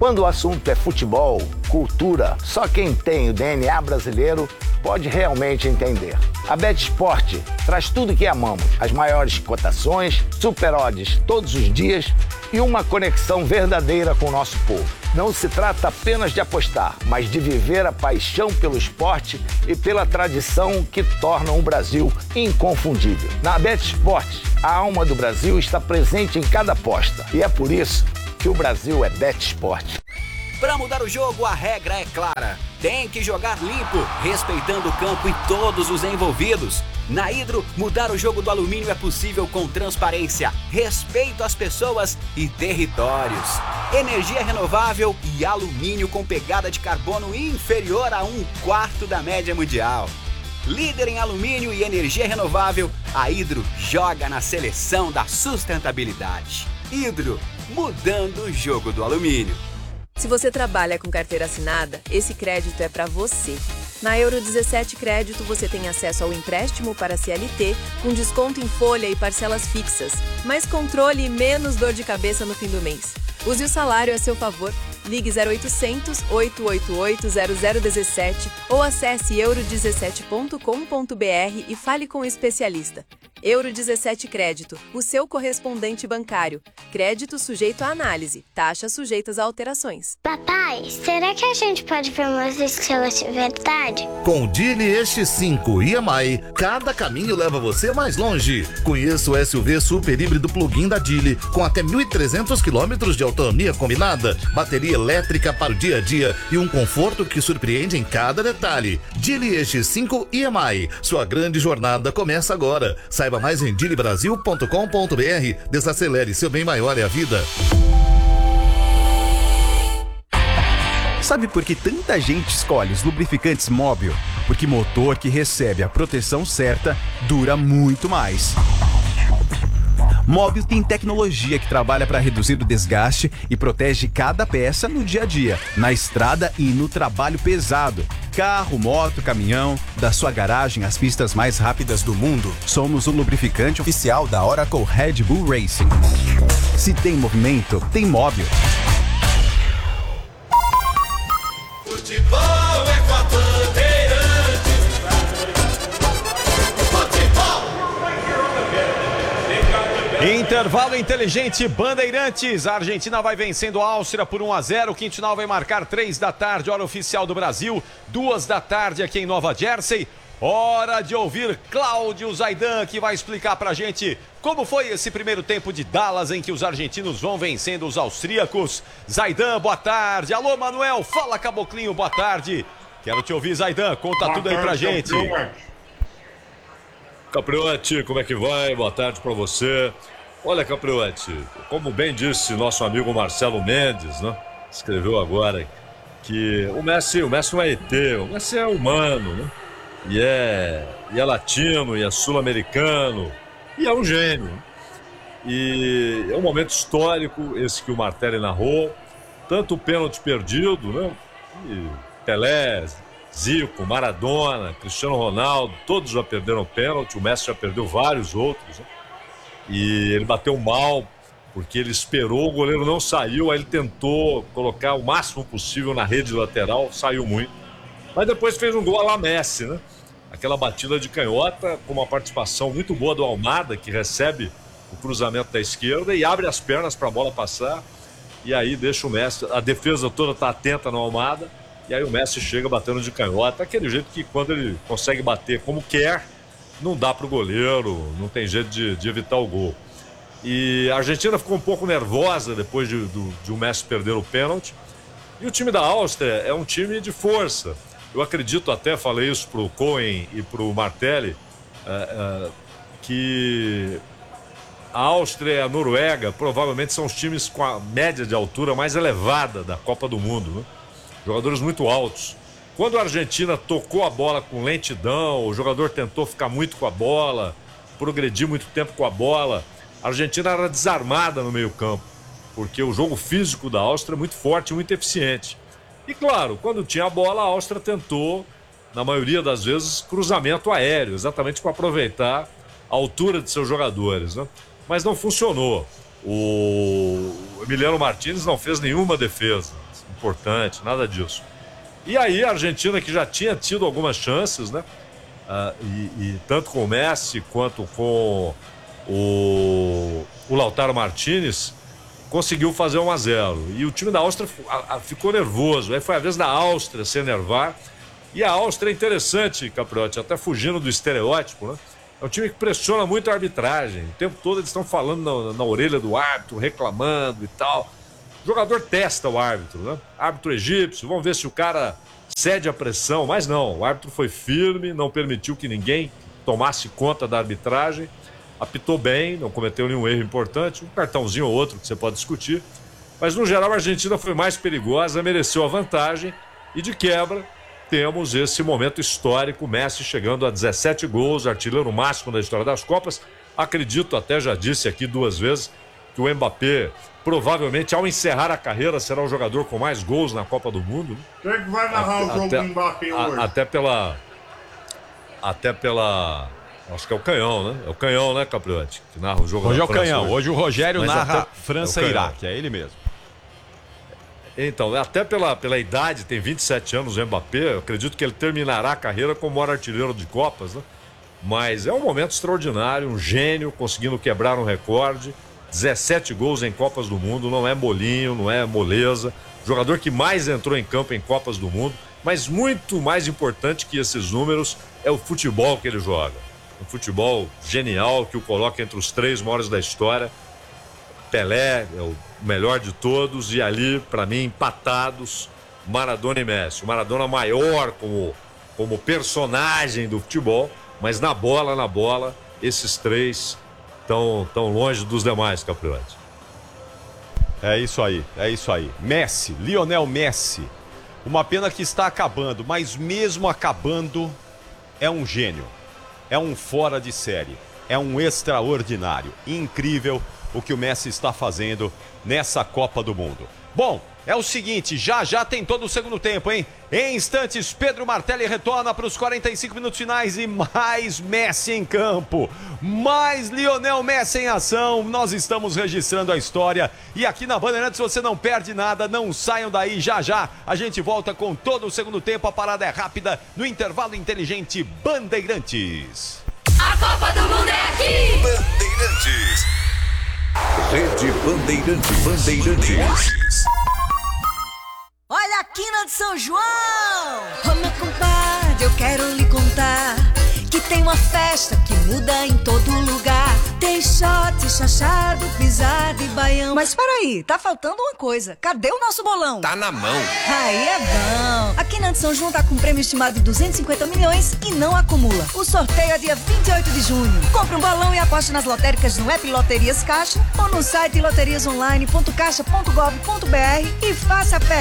Quando o assunto é futebol, cultura, só quem tem o DNA brasileiro pode realmente entender. A BetSport traz tudo que amamos, as maiores cotações, super odds todos os dias e uma conexão verdadeira com o nosso povo. Não se trata apenas de apostar, mas de viver a paixão pelo esporte e pela tradição que tornam o Brasil inconfundível. Na BetSport, a alma do Brasil está presente em cada aposta e é por isso que o Brasil é BetSport. Para mudar o jogo, a regra é clara. Tem que jogar limpo, respeitando o campo e todos os envolvidos. Na Hidro, mudar o jogo do alumínio é possível com transparência, respeito às pessoas e territórios. Energia renovável e alumínio com pegada de carbono inferior a 1/4 da média mundial. Líder em alumínio e energia renovável, a Hidro joga na seleção da sustentabilidade. Hidro, mudando o jogo do alumínio. Se você trabalha com carteira assinada, esse crédito é para você. Na Euro 17 Crédito, você tem acesso ao empréstimo para CLT, com desconto em folha e parcelas fixas, mais controle e menos dor de cabeça no fim do mês. Use o salário a seu favor. Ligue 0800 888 0017 ou acesse euro17.com.br e fale com o especialista. Euro 17 Crédito, o seu correspondente bancário. Crédito sujeito à análise, taxas sujeitas a alterações. Papai, será que a gente pode ver umas estrelas de verdade? Com o Geely X5 EMI, cada caminho leva você mais longe. Conheça o SUV super híbrido plug-in da Geely, com até 1.300 km de autonomia combinada, bateria elétrica para o dia a dia e um conforto que surpreende em cada detalhe. Geely X5 EMI, sua grande jornada começa agora. Saiba mais em geelybrasil.com.br. Desacelere, seu bem maior é a vida. Sabe por que tanta gente escolhe os lubrificantes Móbil? Porque motor que recebe a proteção certa dura muito mais. Móbil tem tecnologia que trabalha para reduzir o desgaste e protege cada peça no dia a dia, na estrada e no trabalho pesado. Carro, moto, caminhão, da sua garagem às pistas mais rápidas do mundo, somos o lubrificante oficial da Oracle Red Bull Racing. Se tem movimento, tem Móbil. Futebol é com a Bandeirantes. Futebol. Intervalo inteligente, Bandeirantes. A Argentina vai vencendo a Áustria por 1-0. O quinto-final vai marcar 3 da tarde, hora oficial do Brasil. 2 da tarde aqui em Nova Jersey. Hora de ouvir Cláudio Zaidan, que vai explicar pra gente como foi esse primeiro tempo de Dallas em que os argentinos vão vencendo os austríacos. Zaidan, boa tarde. Alô, Manuel, fala, Caboclinho, boa tarde. Quero te ouvir, Zaidan, conta tudo aí pra gente. Capriotti, como é que vai? Boa tarde pra você. Olha, Capriotti, como bem disse nosso amigo Marcelo Mendes, né? Escreveu agora que o Messi não é ET, o Messi é humano, né? E é latino, e é sul-americano, e é um gênio. E é um momento histórico esse que o Martelli narrou, tanto o pênalti perdido, né? E Pelé, Zico, Maradona, Cristiano Ronaldo, todos já perderam pênalti, o Messi já perdeu vários outros, né? E ele bateu mal, porque ele esperou, o goleiro não saiu, aí ele tentou colocar o máximo possível na rede lateral, saiu muito. Mas depois fez um gol à la Messi, né? Aquela batida de canhota com uma participação muito boa do Almada, que recebe o cruzamento da esquerda e abre as pernas para a bola passar. E aí deixa o Messi, a defesa toda está atenta no Almada, e aí o Messi chega batendo de canhota, aquele jeito que quando ele consegue bater como quer, não dá para o goleiro, não tem jeito de evitar o gol. E a Argentina ficou um pouco nervosa depois de o Messi perder o pênalti. E o time da Áustria é um time de força. Eu acredito, até falei isso pro Cohen e pro Martelli, que a Áustria e a Noruega provavelmente são os times com a média de altura mais elevada da Copa do Mundo, né? Jogadores muito altos. Quando a Argentina tocou a bola com lentidão, o jogador tentou ficar muito com a bola, progredir muito tempo com a bola, a Argentina era desarmada no meio-campo, porque o jogo físico da Áustria é muito forte, muito eficiente. E claro, quando tinha a bola, a Áustria tentou, na maioria das vezes, cruzamento aéreo, exatamente para aproveitar a altura de seus jogadores, né? Mas não funcionou. O Emiliano Martínez não fez nenhuma defesa importante, nada disso. E aí a Argentina, que já tinha tido algumas chances, né? E tanto com o Messi quanto com o Lautaro Martínez, conseguiu fazer 1-0. E o time da Áustria ficou nervoso. Aí foi a vez da Áustria se enervar. E a Áustria é interessante, Capriotti, até fugindo do estereótipo, né? É um time que pressiona muito a arbitragem. O tempo todo eles estão falando na orelha do árbitro, reclamando e tal. O jogador testa o árbitro, né? Árbitro egípcio, vamos ver se o cara cede a pressão. Mas não, o árbitro foi firme, não permitiu que ninguém tomasse conta da arbitragem. Apitou bem, não cometeu nenhum erro importante. Um cartãozinho ou outro que você pode discutir. Mas, no geral, a Argentina foi mais perigosa, mereceu a vantagem. E, de quebra, temos esse momento histórico. Messi chegando a 17 gols, artilheiro máximo da história das Copas. Acredito, até já disse aqui 2 vezes, que o Mbappé, provavelmente, ao encerrar a carreira, será o jogador com mais gols na Copa do Mundo. Quem é que vai narrar o jogo do Mbappé hoje? Até pela... Acho que é o Canhão, né? É o Canhão, né, Capriotti? Que narra o jogo. Hoje é o Canhão. Hoje o Rogério narra França e Iraque. É ele mesmo. Então, até pela idade, tem 27 anos o Mbappé, eu acredito que ele terminará a carreira como maior artilheiro de Copas, né? Mas é um momento extraordinário, um gênio, conseguindo quebrar um recorde. 17 gols em Copas do Mundo, não é molinho, não é moleza. Jogador que mais entrou em campo em Copas do Mundo, mas muito mais importante que esses números é o futebol que ele joga. Um futebol genial que o coloca entre os 3 maiores da história. Pelé é o melhor de todos e ali, para mim, empatados, Maradona e Messi. O Maradona maior como personagem do futebol, mas na bola, esses 3 tão longe dos demais, Capriotti. É isso aí. Messi, Lionel Messi. Uma pena que está acabando, mas mesmo acabando, é um gênio. É um fora de série. É um extraordinário. Incrível o que o Messi está fazendo nessa Copa do Mundo. Bom, é o seguinte, já tem todo o segundo tempo, hein? Em instantes, Pedro Martelli retorna para os 45 minutos finais e mais Messi em campo. Mais Lionel Messi em ação. Nós estamos registrando a história. E aqui na Bandeirantes você não perde nada, não saiam daí. Já a gente volta com todo o segundo tempo. A parada é rápida no intervalo inteligente Bandeirantes. A Copa do Mundo é aqui! Bandeirantes. Rede Bandeirantes. Olha a quina de São João! Ô meu compadre, eu quero lhe contar que tem uma festa que muda em todo lugar. Tem shot, chachado, pisado e baião. Mas peraí, tá faltando uma coisa. Cadê o nosso bolão? Tá na mão. Aí é bom. A Quina de São João tá com um prêmio estimado de 250 milhões e não acumula. O sorteio é dia 28 de junho. Compre um bolão e aposte nas lotéricas no app Loterias Caixa ou no site loteriasonline.caixa.gov.br e faça a festa.